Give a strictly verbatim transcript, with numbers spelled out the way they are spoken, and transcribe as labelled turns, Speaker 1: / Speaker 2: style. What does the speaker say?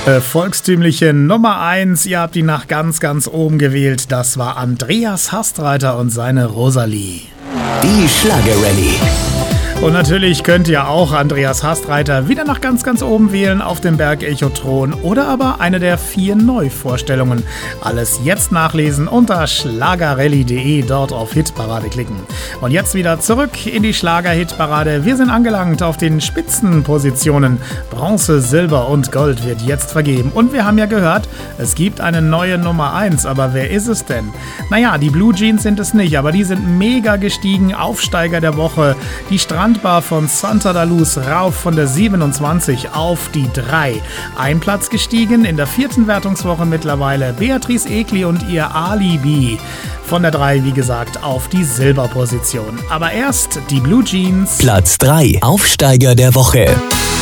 Speaker 1: Äh, volkstümliche Nummer eins, ihr habt ihn nach ganz, ganz oben gewählt. Das war Andreas Hastreiter und seine Rosalie.
Speaker 2: Die Schlagerrallye.
Speaker 1: Und natürlich könnt ihr auch Andreas Hastreiter wieder nach ganz, ganz oben wählen auf dem Berg Echotron oder aber eine der vier Neuvorstellungen. Alles jetzt nachlesen unter schlagerrallye punkt de, dort auf Hitparade klicken. Und jetzt wieder zurück in die Schlager-Hitparade. Wir sind angelangt auf den Spitzenpositionen. Bronze, Silber und Gold wird jetzt vergeben. Und wir haben ja gehört, es gibt eine neue Nummer eins. Aber wer ist es denn? Naja, die Blue Jeans sind es nicht, aber die sind mega gestiegen. Aufsteiger der Woche. Die Strand von Santa da Luz rauf von der siebenundzwanzig auf die drei. Ein Platz gestiegen in der vierten Wertungswoche mittlerweile. Beatrice Egli und ihr Alibi. Von der drei, wie gesagt, auf die Silberposition. Aber erst die Blue Jeans.
Speaker 2: Platz drei. Aufsteiger der Woche.